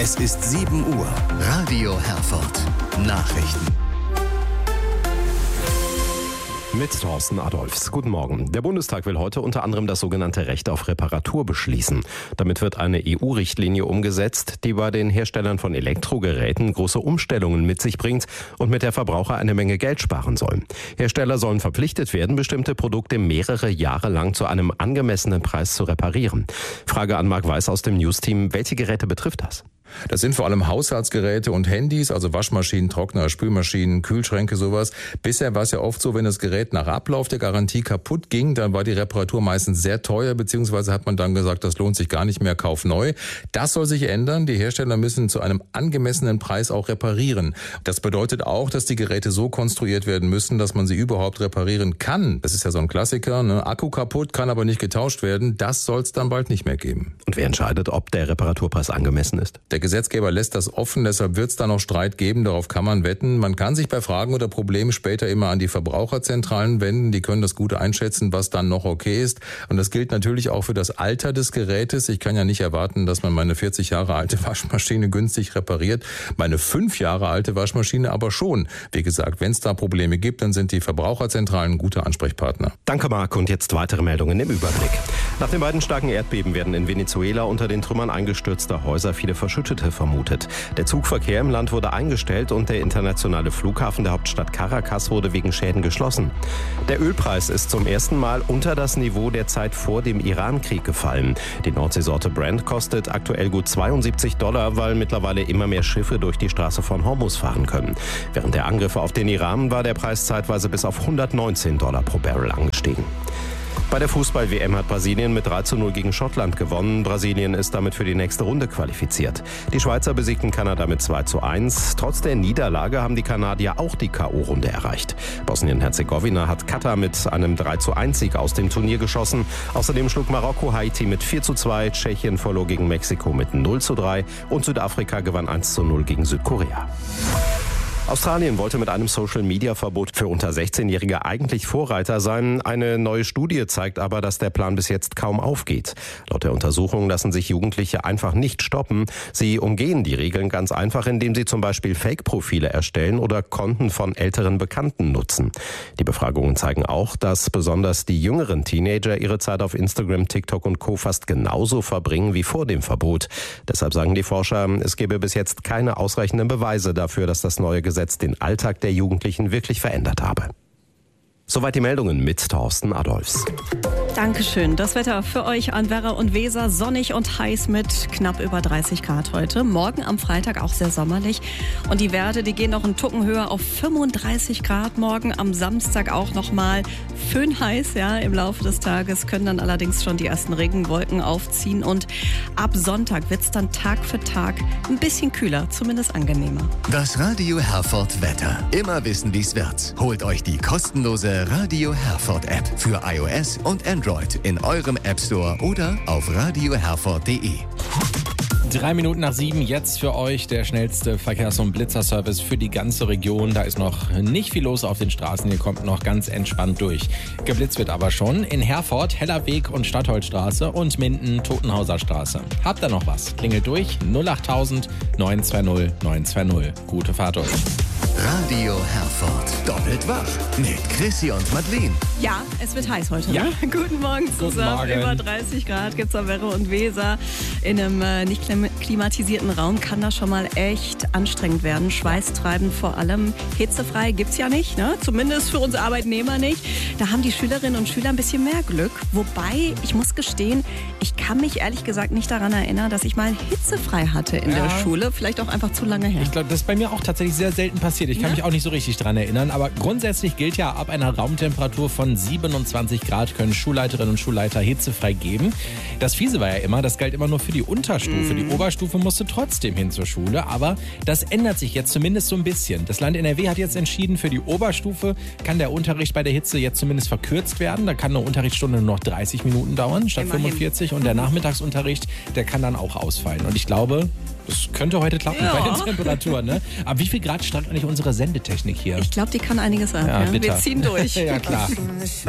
Es ist 7 Uhr. Radio Herford. Nachrichten. Mit Thorsten Adolphs. Guten Morgen. Der Bundestag will heute unter anderem das sogenannte Recht auf Reparatur beschließen. Damit wird eine EU-Richtlinie umgesetzt, die bei den Herstellern von Elektrogeräten große Umstellungen mit sich bringt und mit der Verbraucher eine Menge Geld sparen soll. Hersteller sollen verpflichtet werden, bestimmte Produkte mehrere Jahre lang zu einem angemessenen Preis zu reparieren. Frage an Marc Weiß aus dem News-Team. Welche Geräte betrifft das? Das sind vor allem Haushaltsgeräte und Handys, also Waschmaschinen, Trockner, Spülmaschinen, Kühlschränke, sowas. Bisher war es ja oft so, wenn das Gerät nach Ablauf der Garantie kaputt ging, dann war die Reparatur meistens sehr teuer, beziehungsweise hat man dann gesagt, das lohnt sich gar nicht mehr, kauf neu. Das soll sich ändern. Die Hersteller müssen zu einem angemessenen Preis auch reparieren. Das bedeutet auch, dass die Geräte so konstruiert werden müssen, dass man sie überhaupt reparieren kann. Das ist ja so ein Klassiker, ne? Akku kaputt, kann aber nicht getauscht werden. Das soll es dann bald nicht mehr geben. Und wer entscheidet, ob der Reparaturpreis angemessen ist? Der Gesetzgeber lässt das offen, deshalb wird es da noch Streit geben, darauf kann man wetten. Man kann sich bei Fragen oder Problemen später immer an die Verbraucherzentralen wenden, die können das gut einschätzen, was dann noch okay ist. Und das gilt natürlich auch für das Alter des Gerätes. Ich kann ja nicht erwarten, dass man meine 40 Jahre alte Waschmaschine günstig repariert, meine 5 Jahre alte Waschmaschine aber schon. Wie gesagt, wenn es da Probleme gibt, dann sind die Verbraucherzentralen gute Ansprechpartner. Danke Marc, und jetzt weitere Meldungen im Überblick. Nach den beiden starken Erdbeben werden in Venezuela unter den Trümmern eingestürzter Häuser viele Verschüttete vermutet. Der Zugverkehr im Land wurde eingestellt und der internationale Flughafen der Hauptstadt Caracas wurde wegen Schäden geschlossen. Der Ölpreis ist zum ersten Mal unter das Niveau der Zeit vor dem Iran-Krieg gefallen. Die Nordseesorte Brent kostet aktuell gut $72, weil mittlerweile immer mehr Schiffe durch die Straße von Hormuz fahren können. Während der Angriffe auf den Iran war der Preis zeitweise bis auf $119 pro Barrel angestiegen. Bei der Fußball-WM hat Brasilien mit 3:0 gegen Schottland gewonnen. Brasilien ist damit für die nächste Runde qualifiziert. Die Schweizer besiegten Kanada mit 2:1. Trotz der Niederlage haben die Kanadier auch die K.O.-Runde erreicht. Bosnien-Herzegowina hat Katar mit einem 3:1-Sieg aus dem Turnier geschossen. Außerdem schlug Marokko Haiti mit 4:2, Tschechien verlor gegen Mexiko mit 0:3 und Südafrika gewann 1:0 gegen Südkorea. Australien wollte mit einem Social-Media-Verbot für unter 16-Jährige eigentlich Vorreiter sein. Eine neue Studie zeigt aber, dass der Plan bis jetzt kaum aufgeht. Laut der Untersuchung lassen sich Jugendliche einfach nicht stoppen. Sie umgehen die Regeln ganz einfach, indem sie zum Beispiel Fake-Profile erstellen oder Konten von älteren Bekannten nutzen. Die Befragungen zeigen auch, dass besonders die jüngeren Teenager ihre Zeit auf Instagram, TikTok und Co. fast genauso verbringen wie vor dem Verbot. Deshalb sagen die Forscher, es gebe bis jetzt keine ausreichenden Beweise dafür, dass das neue Gesetz den Alltag der Jugendlichen wirklich verändert habe. Soweit die Meldungen mit Thorsten Adolphs. Dankeschön. Das Wetter für euch an Werra und Weser. Sonnig und heiß mit knapp über 30 Grad heute. Morgen am Freitag auch sehr sommerlich. Und die Werte, die gehen noch einen Tucken höher auf 35 Grad morgen. Am Samstag auch nochmal föhnheiß. Ja, im Laufe des Tages können dann allerdings schon die ersten Regenwolken aufziehen. Und ab Sonntag wird es dann Tag für Tag ein bisschen kühler, zumindest angenehmer. Das Radio Herford Wetter. Immer wissen, wie es wird. Holt euch die kostenlose Radio Herford App für iOS und Android in eurem App Store oder auf radioherford.de. 7:03 jetzt für euch der schnellste Verkehrs- und Blitzerservice für die ganze Region. Da ist noch nicht viel los auf den Straßen. Ihr kommt noch ganz entspannt durch. Geblitzt wird aber schon in Herford, Hellerweg und Stadtholzstraße und Minden, Totenhauser Straße. Habt ihr noch was? Klingelt durch 08000 920 920. Gute Fahrt euch. Radio Herford. Doppelt wach mit Chrissy und Madeleine. Ja, es wird heiß heute. Ja. Ne? Guten Morgen zusammen. Morgen. Über 30 Grad gibt es am Werra und Weser. In einem nicht klimatisierten Raum kann das schon mal echt anstrengend werden. Schweißtreibend vor allem. Hitzefrei gibt's ja nicht, ne? Zumindest für uns Arbeitnehmer nicht. Da haben die Schülerinnen und Schüler ein bisschen mehr Glück. Wobei, ich muss gestehen, ich kann mich ehrlich gesagt nicht daran erinnern, dass ich mal hitzefrei hatte in der Schule. Vielleicht auch einfach zu lange her. Ich glaube, das ist bei mir auch tatsächlich sehr selten passiert. Ich kann mich auch nicht so richtig dran erinnern. Aber grundsätzlich gilt ja, ab einer Raumtemperatur von 27 Grad können Schulleiterinnen und Schulleiter hitzefrei geben. Das Fiese war ja immer, das galt immer nur für die Unterstufe. Die Oberstufe musste trotzdem hin zur Schule. Aber das ändert sich jetzt zumindest so ein bisschen. Das Land NRW hat jetzt entschieden, für die Oberstufe kann der Unterricht bei der Hitze jetzt zumindest verkürzt werden. Da kann eine Unterrichtsstunde nur noch 30 Minuten dauern statt 45. Und der Nachmittagsunterricht, der kann dann auch ausfallen. Und ich glaube, das könnte heute klappen bei den Temperaturen. Ne? Aber wie viel Grad stand eigentlich unsere Sendetechnik hier? Ich glaube, die kann einiges ab. Ja, Wir ziehen durch. Ja, klar.